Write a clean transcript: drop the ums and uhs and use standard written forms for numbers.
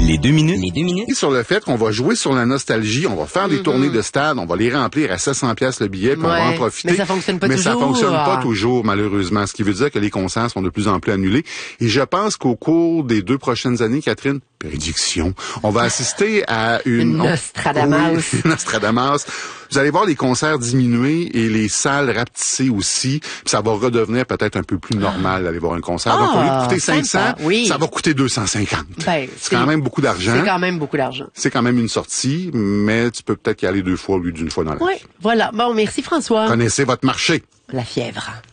Les deux minutes. Sur le fait qu'on va jouer sur la nostalgie, on va faire des tournées de stade, on va les remplir à 700 pièces le billet, puis on va en profiter. Mais ça fonctionne pas toujours. Mais ça fonctionne pas toujours, malheureusement. Ce qui veut dire que les concerts sont de plus en plus annulés. Et je pense qu'au cours des 2 prochaines années, Catherine, prédiction, on va assister à une Nostradamus. Oui, Nostradamus. Vous allez voir les concerts diminuer et les salles rapetisser aussi. Puis ça va redevenir peut-être un peu plus normal d'aller voir un concert. Donc, au lieu de coûter 500, ça va coûter 250. Ben, c'est quand même beaucoup d'argent. C'est quand même beaucoup d'argent. C'est quand même une sortie, mais tu peux peut-être y aller 2 fois au lieu d'une fois dans la vie. Oui, voilà. Bon, merci François. Connaissez votre marché. La fièvre.